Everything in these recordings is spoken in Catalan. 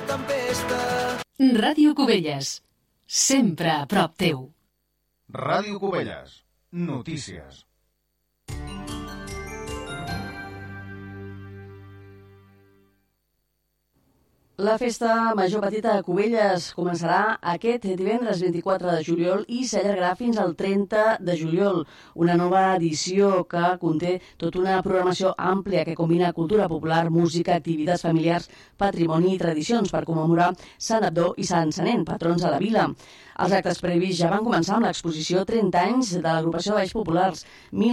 tempesta. Ràdio Cubelles, sempre a prop teu. Ràdio Cubelles, notícies. La festa major petita de Cubelles començarà aquest divendres 24 de juliol i s'allargarà fins al 30 de juliol. Una nova edició que conté tota una programació àmplia que combina cultura popular, música, activitats familiars, patrimoni i tradicions per commemorar Sant Abdó i Sant Senén, patrons de la vila. Els actes previs ja van començar amb l'exposició 30 anys de l'agrupació de Balls Populars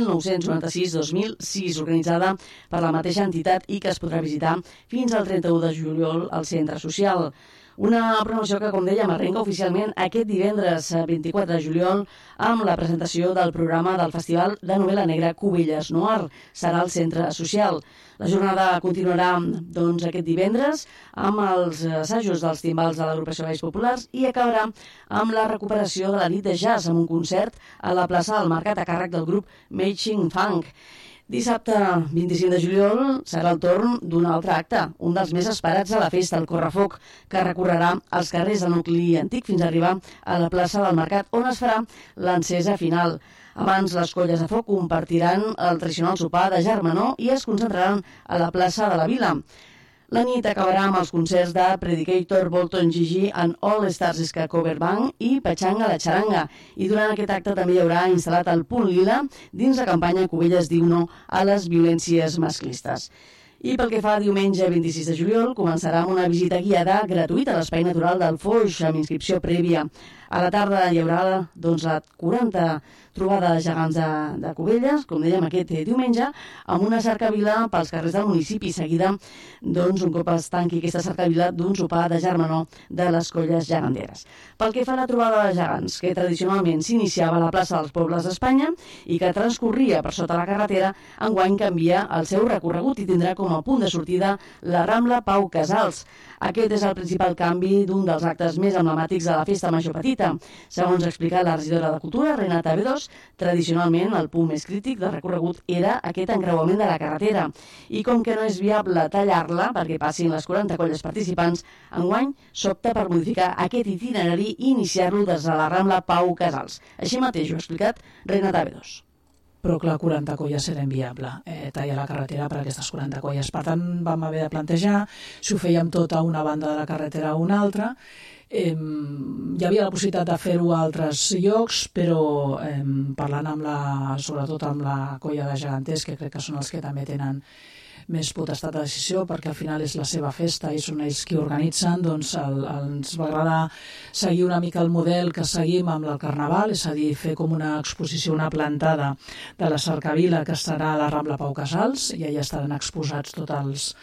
1996-2006, organitzada per la mateixa entitat i que es podrà visitar fins al 31 de juliol al Centre Social. Una promoció que, com dèiem, arrenca oficialment aquest divendres 24 de juliol amb la presentació del programa del Festival de Novel·la Negra Cubelles Noir. Serà al Centre Social. La jornada continuarà aquest divendres amb els assajos dels timbals de l'agrupació de Balls Populars i acabarà amb la recuperació de la nit de jazz amb un concert a la plaça del Mercat a càrrec del grup Making Funk. Dissabte 25 de juliol serà el torn d'un altre acte, un dels més esperats a la festa, el Correfoc, que recorrerà els carrers del nucli antic fins a arribar a la plaça del Mercat, on es farà l'encesa final. Abans, les colles de foc compartiran el tradicional sopar de germanor i es concentraran a la plaça de la Vila. La nit acabarà amb els concerts de Predicator, Bolton Gigi and All Stars Ska Cover Band i Pachanga la Charanga. I durant aquest acte també hi haurà instal·lat el Punt Lila dins la campanya Cubelles diu no a les violències masclistes. I pel que fa a diumenge 26 de juliol, començarà amb una visita guiada gratuïta a l'Espai Natural del Foix, amb inscripció prèvia. A la tarda hi haurà la 40 trobada de gegants de Cubelles, com dèiem aquest diumenge, amb una cercavila pels carrers del municipi, seguida, un cop es tanqui aquesta cercavila, d'un sopar de germanor de les colles geganteres. Pel que fa a la trobada de gegants, que tradicionalment s'iniciava a la plaça dels Pobles d'Espanya i que transcorria per sota la carretera, enguany canvia el seu recorregut i tindrà com a punt de sortida la Rambla Pau Casals. Aquest és el principal canvi d'un dels actes més emblemàtics de la festa major petita. Segons ha explicat la regidora de Cultura, Renata Bedós, tradicionalment el punt més crític del recorregut era aquest encreuament de la carretera. I com que no és viable tallar-la perquè passin les 40 colles participants, enguany s'opta per modificar aquest itinerari i iniciar-lo des de la Rambla Pau Casals. Així mateix ho ha explicat Renata Bedós. Però clar, 40 colles era inviable, tallar la carretera per a aquestes 40 colles. Per tant, vam haver de plantejar si ho fèiem tot a una banda de la carretera o a una altra. Hi havia la possibilitat de fer-ho a altres llocs, però parlant sobretot amb la colla de geganters, que crec que són els que també tenen més potestat de decisió, perquè al final és la seva festa i són ells qui organitzen, doncs ens va agradar seguir una mica el model que seguim amb el Carnaval, és a dir, fer com una exposició, una plantada de la cercavila que estarà a la Rambla Pau Casals, i allà estaran exposats tots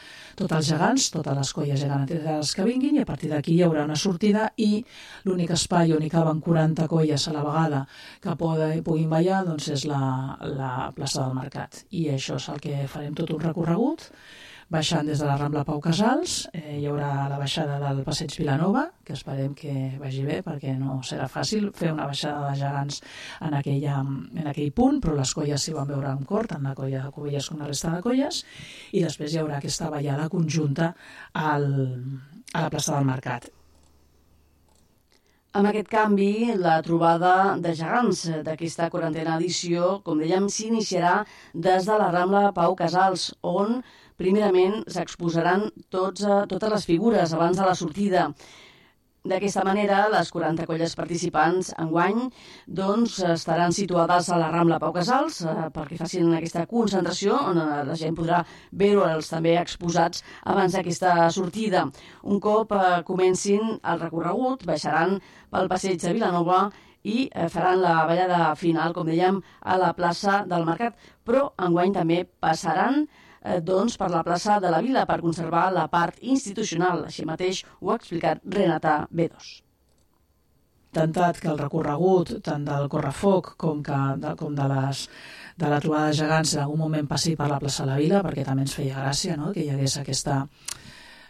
els gegants, totes les colles geganteres que vinguin, i a partir d'aquí hi haurà una sortida i l'únic espai on hi caben 40 colles a la vegada que puguin ballar doncs és la plaça del Mercat. I això és el que farem, tot un recorregut, baixant des de la Rambla Pau Casals, hi haurà la baixada del Passeig Vilanova, que esperem que vagi bé, perquè no serà fàcil fer una baixada de gegants en aquell punt, però les colles s'hi van veure amb cor, tant la colla de Cubelles com la resta de colles, i després hi haurà aquesta ballada conjunta a la plaça del Mercat. Amb aquest canvi, la trobada de gegants d'aquesta 40a edició, com dèiem, s'iniciarà des de la Rambla Pau Casals, on primerament s'exposaran totes les figures abans de la sortida. D'aquesta manera, les 40 colles participants enguany estaran situades a la Rambla Pau Casals perquè facin aquesta concentració on la gent podrà veure'ls també exposats abans d'aquesta sortida. Un cop comencin el recorregut, baixaran pel passeig de Vilanova i faran la ballada final, com dèiem, a la plaça del Mercat, però enguany també passaran per la plaça de la Vila per conservar la part institucional. Així mateix ho ha explicat Renata Bedós. Intentat que el recorregut, tant del Correfoc com de la trobada de gegants, en algun moment passi per la plaça de la Vila, perquè també ens feia gràcia, no?, que hi hagués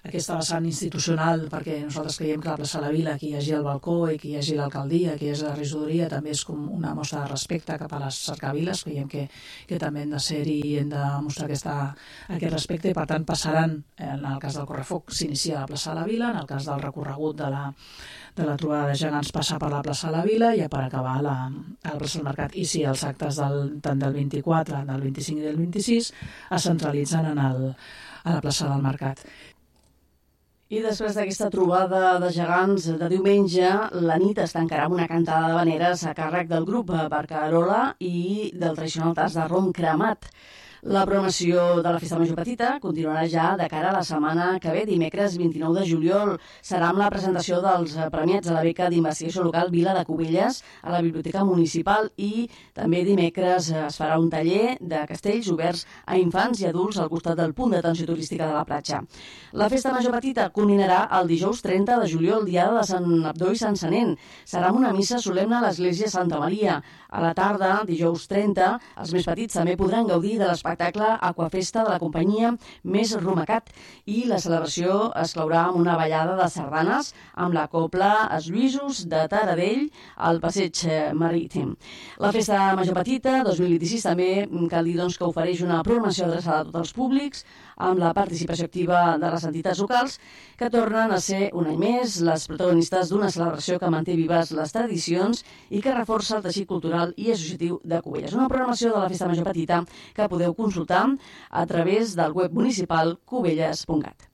aquesta vessant institucional, perquè nosaltres creiem que a la plaça de la Vila, que hi hagi el balcó i que hi hagi l'alcaldia, que hi hagi la regidoria, també és com una mostra de respecte cap a les cercaviles. Creiem que també hem de ser-hi i hem de mostrar aquest respecte, i per tant passaran, en el cas del correfoc s'inicia a la plaça de la Vila, en el cas del recorregut de la trobada de gegants passa per la plaça de la Vila i per acabar a la plaça del Mercat. I sí, els actes tant del 24, del 25 i del 26 es centralitzen a la plaça del Mercat. I després d'aquesta trobada de gegants de diumenge, la nit es tancarà amb una cantada de veneres a càrrec del grup Barcarola i del tradicional tas de rom cremat. La programació de la Festa Major Petita continuarà ja de cara a la setmana que ve, dimecres 29 de juliol. Serà amb la presentació dels premiats a la beca d'investigació local Vila de Cubelles a la Biblioteca Municipal, i també dimecres es farà un taller de castells oberts a infants i adults al costat del punt d'atenció turística de la platja. La Festa Major Petita culminarà el dijous 30 de juliol, diada de Sant Abdó i Sant Senent. Serà amb una missa solemne a l'església Santa Maria. A la tarda, dijous 30, els més petits també podran gaudir de l'espectacle Aquafesta de la companyia Més Romacat, i la celebració es claurà amb una ballada de sardanes amb la cobla Els Lluïsos de Taradell al Passeig Marítim. La Festa Major Petita 2026 també cal dir que ofereix una programació adreçada a tots els públics, amb la participació activa de les entitats locals, que tornen a ser un any més les protagonistes d'una celebració que manté vives les tradicions i que reforça el teixit cultural i associatiu de Cubelles. Una programació de la Festa Major Petita que podeu consultar a través del web municipal cubelles.cat.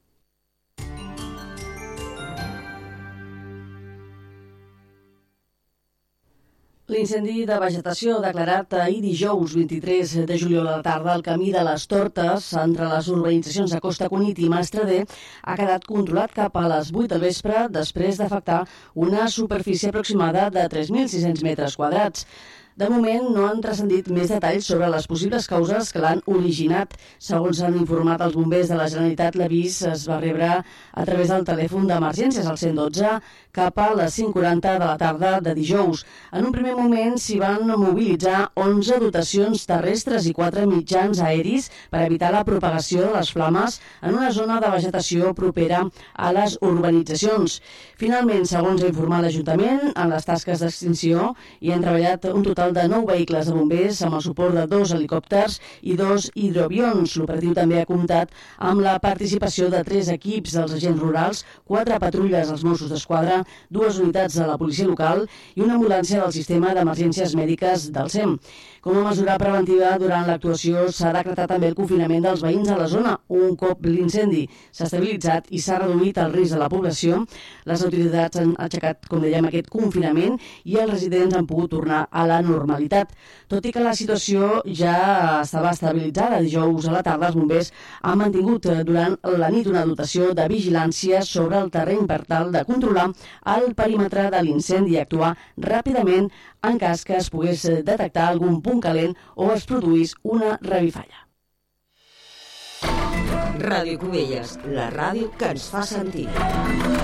L'incendi de vegetació declarat ahir dijous 23 de juliol a la tarda al camí de les Tortes, entre les urbanitzacions de Costa Cunit i Mastrader, ha quedat controlat cap a les 8 del vespre després d'afectar una superfície aproximada de 3.600 metres quadrats. De moment no han transcendit més detalls sobre les possibles causes que l'han originat. Segons han informat els bombers de la Generalitat, l'avís es va rebre a través del telèfon d'emergències al 112 cap a les 5:40 de la tarda de dijous. En un primer moment s'hi van mobilitzar 11 dotacions terrestres i 4 mitjans aeris per evitar la propagació de les flames en una zona de vegetació propera a les urbanitzacions. Finalment, segons ha informat l'Ajuntament, en les tasques d'extinció hi han treballat un total de 9 vehicles de bombers amb el suport de 2 helicòpters i 2 hidroavions. L'operatiu també ha comptat amb la participació de 3 equips dels agents rurals, 4 patrulles als Mossos d'Esquadra, 2 unitats de la policia local i una ambulància del sistema d'emergències mèdiques del SEM. Com a mesura preventiva, durant l'actuació s'ha decretat també el confinament dels veïns a la zona. Un cop l'incendi s'ha estabilitzat i s'ha reduït el risc de la població, les autoritats han aixecat, com dèiem, aquest confinament i els residents han pogut tornar a la normalitat. Tot i que la situació ja estava estabilitzada, dijous a la tarda els bombers han mantingut durant la nit una dotació de vigilància sobre el terreny per tal de controlar el perímetre de l'incendi i actuar ràpidament en cas que es pogués detectar algun punt calent o es produís una revifalla. Ràdio Cubelles, la ràdio que ens fa sentir.